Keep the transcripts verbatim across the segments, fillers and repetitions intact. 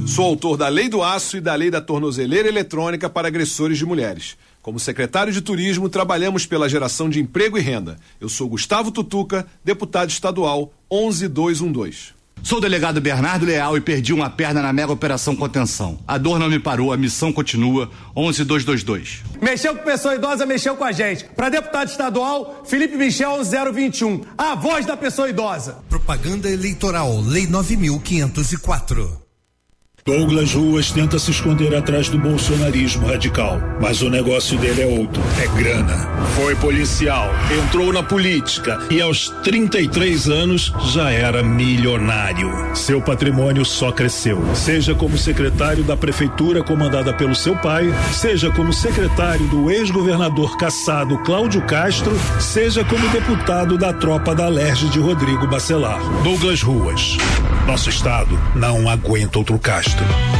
Sou autor da Lei do Aço e da Lei da Tornozeleira Eletrônica para agressores de mulheres. Como secretário de Turismo, trabalhamos pela geração de emprego e renda. Eu sou Gustavo Tutuca, deputado estadual onze dois um dois. Sou o delegado Bernardo Leal e perdi uma perna na mega operação contenção. A dor não me parou, a missão continua. onze dois dois dois. Mexeu com pessoa idosa, mexeu com a gente. Para deputado estadual, Felipe Michel onze zero vinte e um. A voz da pessoa idosa. Propaganda eleitoral, Lei nove mil quinhentos e quatro. Douglas Ruas tenta se esconder atrás do bolsonarismo radical, mas o negócio dele é outro, é grana. Foi policial, entrou na política e aos trinta e três anos já era milionário. Seu patrimônio só cresceu, seja como secretário da prefeitura comandada pelo seu pai, seja como secretário do ex-governador cassado Cláudio Castro, seja como deputado da tropa da Alerj de Rodrigo Bacelar. Douglas Ruas, nosso estado não aguenta outro Castro.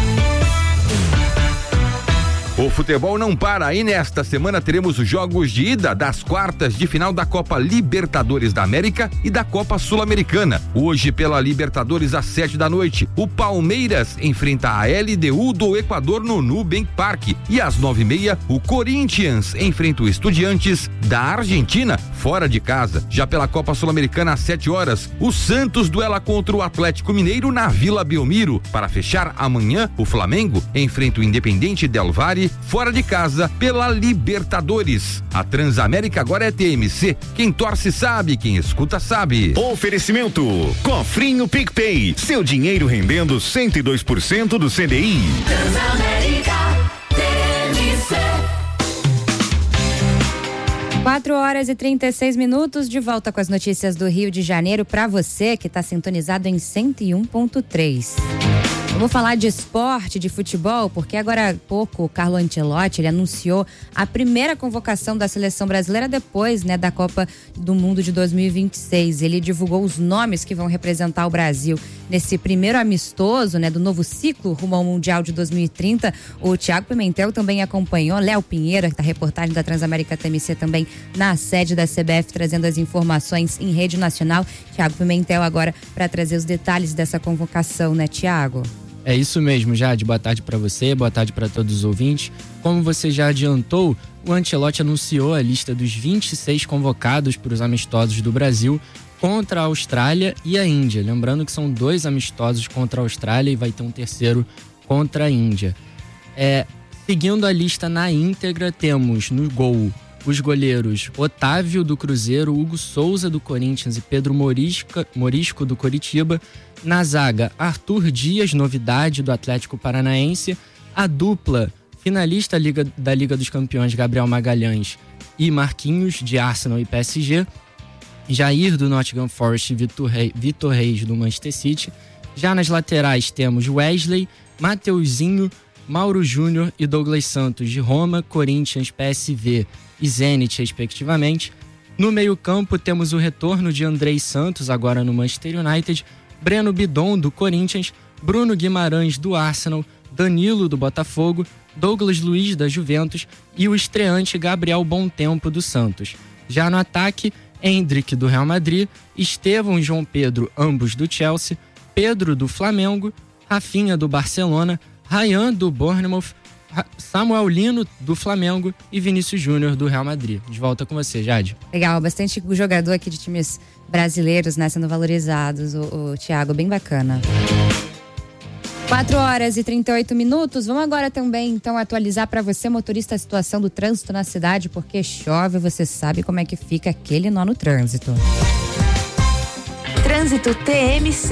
O futebol não para e nesta semana teremos os jogos de ida das quartas de final da Copa Libertadores da América e da Copa Sul-Americana. Hoje, pela Libertadores, às sete da noite, o Palmeiras enfrenta a L D U do Equador no Nubank Park. E às nove e meia, o Corinthians enfrenta o Estudiantes da Argentina, fora de casa. Já pela Copa Sul-Americana, às sete horas, o Santos duela contra o Atlético Mineiro na Vila Belmiro. Para fechar, amanhã, o Flamengo enfrenta o Independiente Del Valle fora de casa pela Libertadores. A Transamérica agora é T M C. Quem torce sabe, quem escuta sabe. Oferecimento Cofrinho PicPay. Seu dinheiro rendendo cento e dois por cento do C D I. Transamérica T M C. quatro horas e trinta e seis minutos, de volta com as notícias do Rio de Janeiro para você que está sintonizado em cento e um ponto três. Vamos falar de esporte, de futebol, porque agora há pouco o Carlo Ancelotti, ele anunciou a primeira convocação da seleção brasileira depois, né, da Copa do Mundo de dois mil e vinte e seis. Ele divulgou os nomes que vão representar o Brasil nesse primeiro amistoso, né, do novo ciclo rumo ao Mundial de dois mil e trinta. O Thiago Pimentel também acompanhou, Léo Pinheiro, da reportagem da Transamérica T M C também na sede da C B F, trazendo as informações em rede nacional. Thiago Pimentel agora para trazer os detalhes dessa convocação, né, Thiago? É isso mesmo, Jade. Boa tarde para você, boa tarde para todos os ouvintes. Como você já adiantou, o Ancelotti anunciou a lista dos vinte e seis convocados para os amistosos do Brasil contra a Austrália e a Índia. Lembrando que são dois amistosos contra a Austrália e vai ter um terceiro contra a Índia. É, seguindo a lista na íntegra, temos no gol os goleiros Otávio do Cruzeiro, Hugo Souza do Corinthians e Pedro Morisca, Morisco do Coritiba. Na zaga, Arthur Dias, novidade do Atlético Paranaense. A dupla finalista Liga, da Liga dos Campeões, Gabriel Magalhães e Marquinhos, de Arsenal e P S G. Jair do Nottingham Forest e Vitor, Rei, Vitor Reis do Manchester City. Já nas laterais temos Wesley, Mateuzinho, Mauro Júnior e Douglas Santos, de Roma, Corinthians, P S V e Zenit, respectivamente. No meio-campo temos o retorno de Andrei Santos, agora no Manchester United, Breno Bidon, do Corinthians, Bruno Guimarães, do Arsenal, Danilo, do Botafogo, Douglas Luiz, da Juventus e o estreante Gabriel Bontempo, do Santos. Já no ataque, Endrick, do Real Madrid, Estevão e João Pedro, ambos do Chelsea, Pedro, do Flamengo, Rafinha, do Barcelona, Ryan, do Bournemouth, Samuel Lino, do Flamengo e Vinícius Júnior, do Real Madrid. De volta com você, Jade. Legal, bastante jogador aqui de times brasileiros, né, sendo valorizados, o, o Thiago, bem bacana. quatro horas e trinta e oito minutos. Vamos agora também, então, atualizar para você, motorista, a situação do trânsito na cidade, porque chove, você sabe como é que fica aquele nó no trânsito. Trânsito T M C.